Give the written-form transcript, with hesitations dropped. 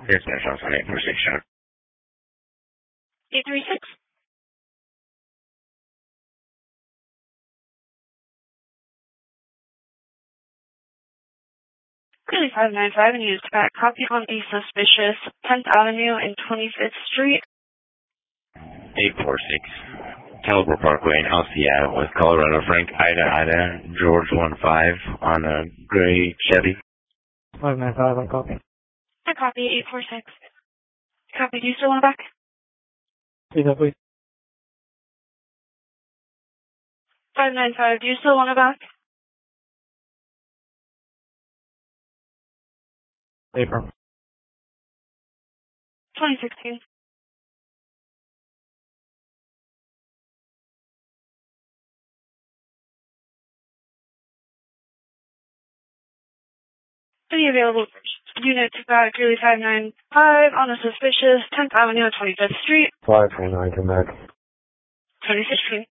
Yes, that's also 846, Sean. 836. Clearly 595, and you just got a copy on the suspicious 10th Avenue and 25th Street. 846. Caliber Parkway in Alcia with Colorado Frank Ida George 15 on a gray Chevy. 595, I copy. I copy 846. Copy, do you still want it back? Please, please. 595, do you still want it back? April. 2016. Any available units got Greeley 595 on the suspicious 10th Avenue and 25th Street. 529, come back. 2016.